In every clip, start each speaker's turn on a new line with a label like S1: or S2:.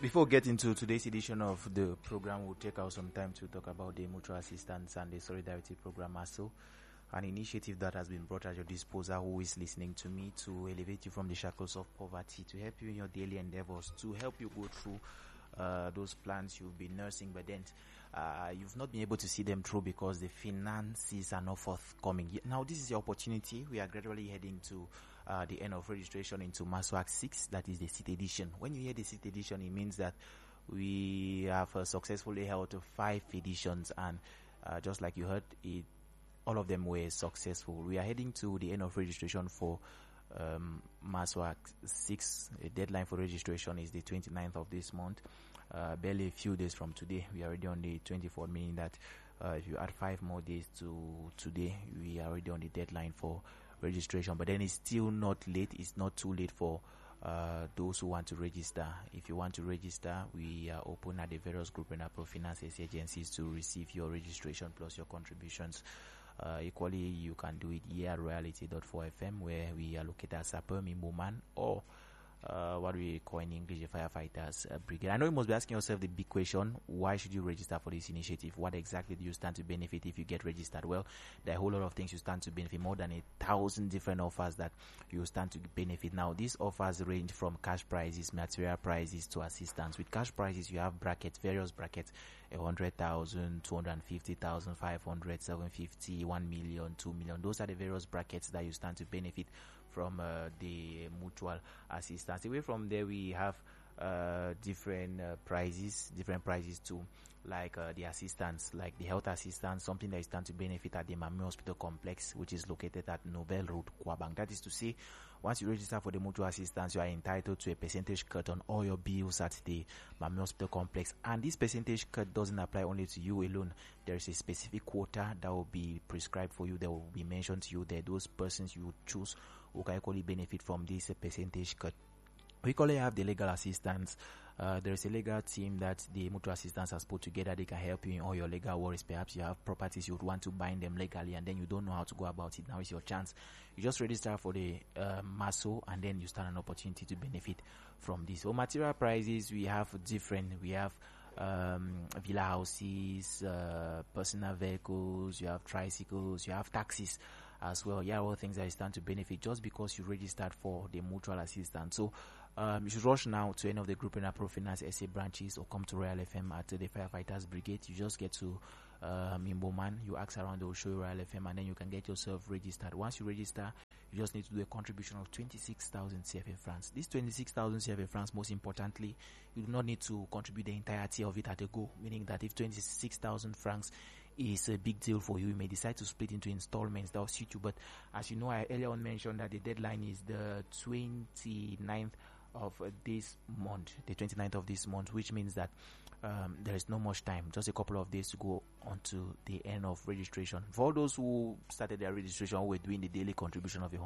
S1: Before getting into today's edition of the program, we'll take out some time to talk about the mutual assistance and the solidarity program ASO, an initiative that has been brought at your disposal, who is listening to me, to elevate you from the shackles of poverty, to help you in your daily endeavors, to help you go through those plans you've been nursing, but then you've not been able to see them through because the finances are not forthcoming. Now, this is your opportunity. We are gradually heading to the end of registration into MASWAC 6, that is the 6th edition. When you hear the 6th edition, it means that we have successfully held 5 editions, and just like you heard, all of them were successful. We are heading to the end of registration for MASWAC 6. The deadline for registration is the 29th of this month. Barely a few days from today, we are already on the 24th, meaning that if you add 5 more days to today, we are already on the deadline for registration. But then it's still not late. It's not too late for those who want to register. If you want to register, we are open at the various group and microfinance agencies to receive your registration plus your contributions. Equally, you can do it here at royalty.4fm, where we are located at Sapper Mimboman, or what we call in English the Firefighters Brigade. I know you must be asking yourself the big question: why should you register for this initiative? What exactly do you stand to benefit if you get registered? Well, there are a whole lot of things you stand to benefit, more than 1,000 different offers that you stand to benefit. Now, these offers range from cash prizes, material prizes, to assistance. With cash prizes, you have brackets, various brackets: 100,000, 250,000, 500, 750, 1 million, 2 million. Those are the various brackets that you stand to benefit from the mutual assistance. Away from there, we have different prizes too, like the assistance, like the health assistance, something that is stand to benefit at the Mami Hospital Complex, which is located at Nobel Road, Kwabang. That is to say, once you register for the mutual assistance, you are entitled to a percentage cut on all your bills at the Mami Hospital Complex. And this percentage cut doesn't apply only to you alone. There is a specific quota that will be prescribed for you, that will be mentioned to you. There are those persons you choose who can equally benefit from this percentage cut. We equally have the legal assistance. There is a legal team that the mutual assistance has put together. They can help you in all your legal worries. Perhaps you have properties, you would want to bind them legally, and then you don't know how to go about it. Now is your chance. You just register for the MASO, and then you stand an opportunity to benefit from this. So material prices, we have different. We have villa houses, personal vehicles, you have tricycles, you have taxis as well. Yeah, all things that you stand to benefit just because you registered for the mutual assistance. So you should rush now to any of the group and microfinance SA branches, or come to Royal FM at the Firefighters Brigade. You just get to Mimboman, you ask around, they will show you Royal FM, and then you can get yourself registered. Once you register, you just need to do a contribution of 26,000 CFA francs. This 26,000 CFA francs, most importantly, you do not need to contribute the entirety of it at a go, meaning that if 26,000 francs is a big deal for you, you may decide to split into installments that will suit you. But as you know, I earlier on mentioned that the deadline is the 29th of this month, which means that there is no much time, just a couple of days to go on to the end of registration. For all those who started their registration, who were doing the daily contribution of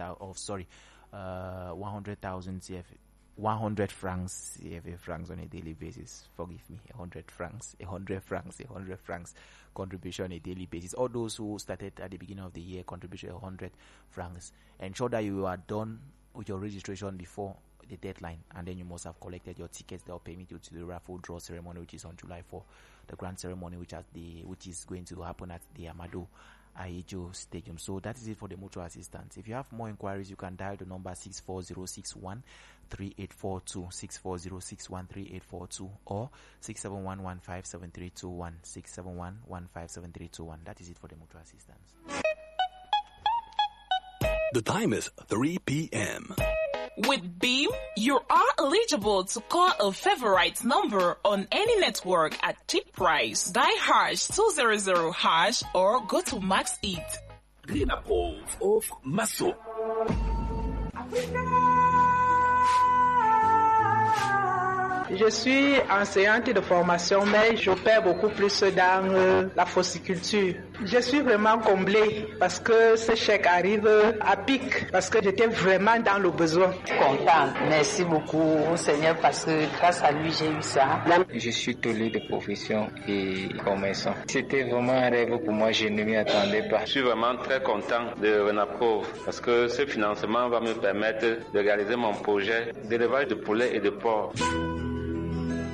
S1: 100,000 CFA, 100 francs CFA francs on a daily basis. Forgive me, 100 francs contribution on a daily basis. All those who started at the beginning of the year, contribution 100 francs. Ensure that you are done with your registration before the deadline, and then you must have collected your tickets that will permit you to the raffle draw ceremony, which is on July 4, the grand ceremony, which is going to happen at the Amado Ahijo Stadium. So that is it for the mutual assistance. If you have more inquiries, you can dial the number 64061 3842, 64061 3842, or 671157321, 671157321. That is it for the mutual assistance.
S2: The time is 3 p.m.
S3: With Beam, you are eligible to call a favorite number on any network at cheap price. Dial #200# or go to Max It.
S2: Green Apple of Maso.
S4: Je suis enseignante de formation, mais j'opère beaucoup plus dans la fossiculture. Je suis vraiment comblée parce que ce chèque arrive à pic, parce que j'étais vraiment dans le besoin.
S5: Contente. Merci beaucoup au Seigneur parce que grâce à lui, j'ai eu ça.
S6: Je suis tolé de profession et commerçant. C'était vraiment un rêve pour moi, je ne m'y attendais pas.
S7: Je suis vraiment très content de Renaprov parce que ce financement va me permettre de réaliser mon projet d'élevage de poulets et de porcs.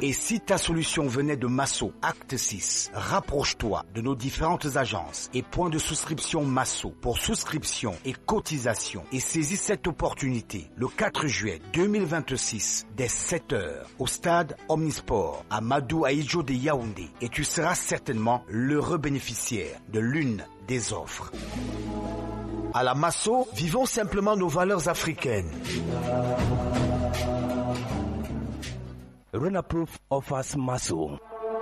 S8: Et si ta solution venait de Masso, Acte 6, rapproche-toi de nos différentes agences et points de souscription Masso pour souscription et cotisation et saisis cette opportunité le 4 juillet 2026 dès 7h au stade Omnisport à Madou Aïdjo de Yaoundé et tu seras certainement l'heureux bénéficiaire de l'une des offres. À la Masso, vivons simplement nos valeurs africaines.
S9: Renaproof offers Masso.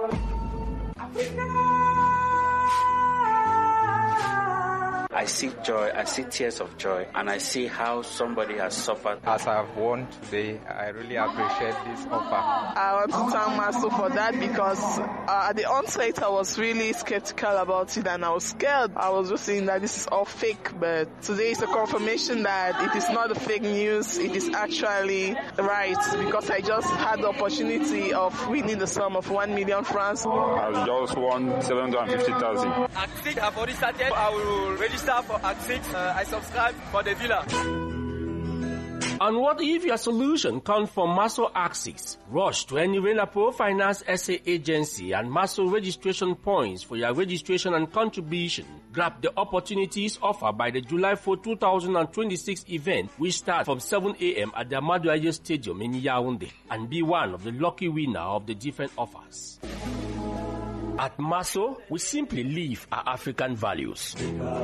S10: I see joy, I see tears of joy, and I see how somebody has suffered.
S6: As I've won today, I really appreciate this offer.
S11: I want to thank Masso for that because at the onset I was really skeptical about it and I was scared. I was just saying that this is all fake, but today is a confirmation that it is not a fake news, it is actually right because I just had the opportunity of winning the sum of 1 million francs.
S7: I just won 750,000.
S12: Act 6 have already started. I will register for Act 6. I subscribe for the villa.
S9: And what if your solution comes from Masso Act 6? Rush to any Renaproof Finance SA agency and Masso registration points for your registration and contribution. Grab the opportunities offered by the July 4, 2026 event, which starts from 7 a.m. at the Amadou Aye Stadium in Yaoundé, and be one of the lucky winner of the different offers. At Masso, we simply live our African values.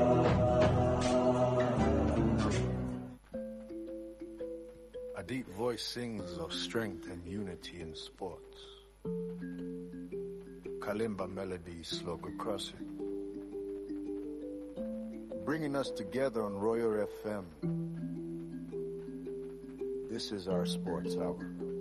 S13: A deep voice sings of strength and unity in sports. Kalimba melodies slog across it, bringing us together on Royal FM. This is our sports hour.